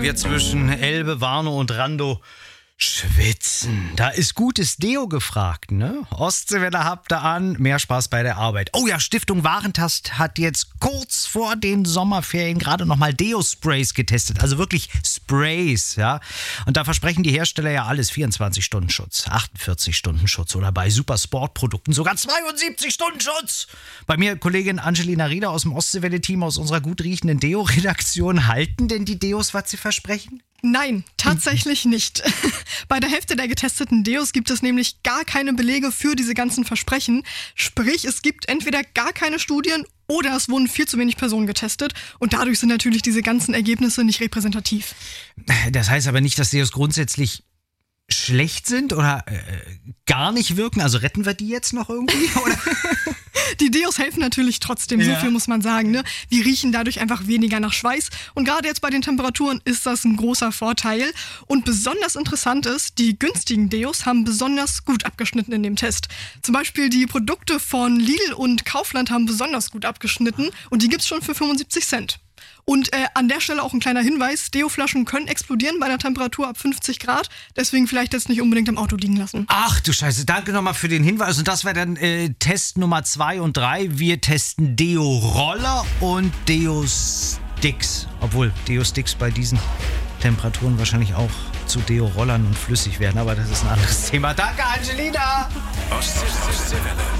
wir zwischen Elbe, Warnow und Randow schwitzen. Da ist gutes Deo gefragt, ne? Ostseewelle habt ihr an, mehr Spaß bei der Arbeit. Oh ja, Stiftung Warentast hat jetzt kurz vor den Sommerferien gerade nochmal Deo-Sprays getestet. Also wirklich Sprays, ja. Und da versprechen die Hersteller ja alles: 24-Stunden-Schutz, 48-Stunden-Schutz oder bei Supersportprodukten sogar 72-Stunden-Schutz. Bei mir Kollegin Angelina Rieder aus dem Ostseewelle-Team aus unserer gut riechenden Deo-Redaktion. Halten denn die Deos, was sie versprechen? Nein, tatsächlich nicht. Bei der Hälfte der getesteten Deos gibt es nämlich gar keine Belege für diese ganzen Versprechen. Sprich, es gibt entweder gar keine Studien oder es wurden viel zu wenig Personen getestet. Und dadurch sind natürlich diese ganzen Ergebnisse nicht repräsentativ. Das heißt aber nicht, dass Deos grundsätzlich schlecht sind oder gar nicht wirken. Also retten wir die jetzt noch irgendwie? Oder? Die Deos helfen natürlich trotzdem, so viel muss man sagen. Ne? Die riechen dadurch einfach weniger nach Schweiß. Und gerade jetzt bei den Temperaturen ist das ein großer Vorteil. Und besonders interessant ist, die günstigen Deos haben besonders gut abgeschnitten in dem Test. Zum Beispiel die Produkte von Lidl und Kaufland haben besonders gut abgeschnitten. Und die gibt's schon für 75 Cent. Und an der Stelle auch ein kleiner Hinweis: Deoflaschen können explodieren bei einer Temperatur ab 50 Grad. Deswegen vielleicht jetzt nicht unbedingt im Auto liegen lassen. Ach du Scheiße, danke nochmal für den Hinweis. Und das wäre dann Test Nummer 2 und 3. Wir testen Deo-Roller und Deo-Sticks. Obwohl Deo-Sticks bei diesen Temperaturen wahrscheinlich auch zu Deo-Rollern und flüssig werden. Aber das ist ein anderes Thema. Danke, Angelina! Ostseewelle.